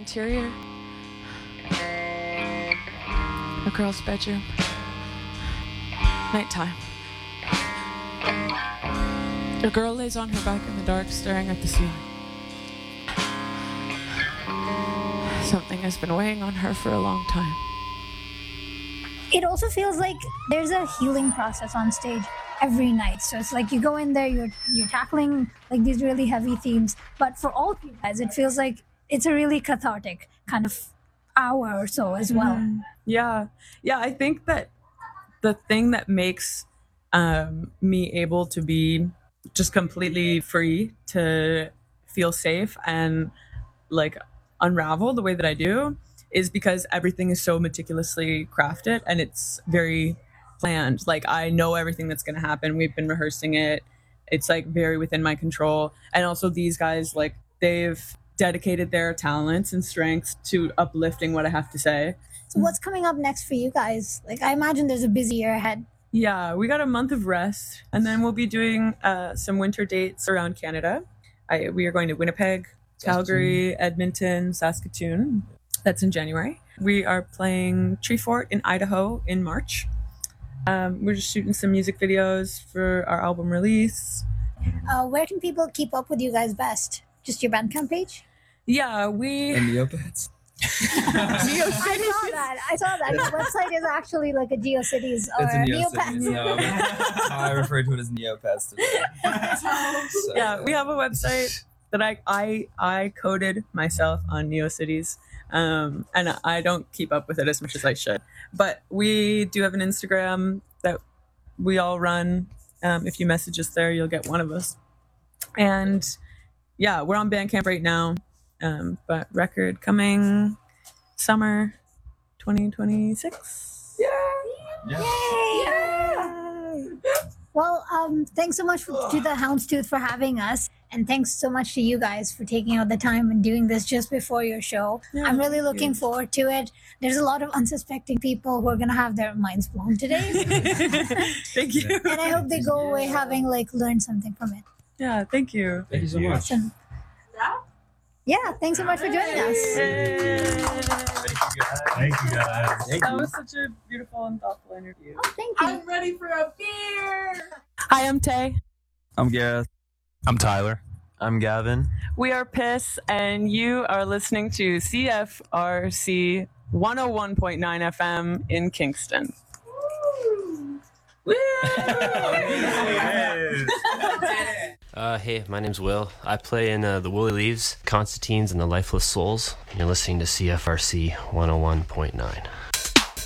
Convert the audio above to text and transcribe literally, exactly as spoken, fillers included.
interior. A girl's bedroom. Nighttime. A girl lays on her back in the dark, staring at the ceiling. Something has been weighing on her for a long time. It also feels like there's a healing process on stage every night. So it's like you go in there, you're you're tackling like these really heavy themes. But for all of you guys, it feels like it's a really cathartic kind of hour or so as well. Mm, yeah. Yeah, I think that the thing that makes um, me able to be just completely free to feel safe and like unravel the way that I do is because everything is so meticulously crafted and it's very planned. Like I know everything that's going to happen. We've been rehearsing it. It's like very within my control. And also these guys, like they've dedicated their talents and strengths to uplifting what I have to say. So what's coming up next for you guys? Like I imagine there's a busy year ahead. Yeah, we got a month of rest and then we'll be doing uh, some winter dates around Canada. I, we are going to Winnipeg, Calgary, Edmonton, Saskatoon. That's in January. We are playing Treefort in Idaho in March. Um, we're just shooting some music videos for our album release. Uh, where can people keep up with you guys best? Just your Bandcamp page? Yeah, we... And Neopets. I saw that. I saw that. Your website is actually like a GeoCities or It's a Neopets. Neopets. No, I refer to it as Neopets today. So, yeah, we have a website that I I, I coded myself on NeoCities. Um, and I don't keep up with it as much as I should. But we do have an Instagram that we all run. Um, if you message us there, you'll get one of us. And yeah, we're on Bandcamp right now. Um, but record coming summer twenty twenty-six. Yeah. Yeah. Yay! Well, um, thanks so much for, to the Houndstooth for having us. And thanks so much to you guys for taking out the time and doing this just before your show. Yeah, I'm really looking you. forward to it. There's a lot of unsuspecting people who are going to have their minds blown today. Thank you. And I hope they go away having like learned something from it. Yeah, thank you. Thank you so much. Awesome. Yeah, thanks so much for joining us. Yay. Thank you guys. Thank That you. was such a beautiful and thoughtful interview. Oh, thank you. I'm ready for a beer. Hi, I'm Tay. I'm Gareth. I'm Tyler. I'm Gavin. We are Piss, and you are listening to C F R C one oh one point nine F M in Kingston. Woo! Uh, hey, my name's Will. I play in uh, the Woolly Leaves, Constantines, and the Lifeless Souls. And you're listening to C F R C one oh one point nine.